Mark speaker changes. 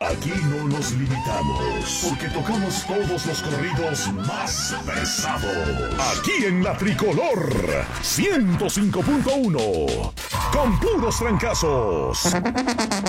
Speaker 1: Aquí no nos limitamos, porque tocamos todos los corridos más pesados. Aquí en La Tricolor, 105.1, con puros trancazos.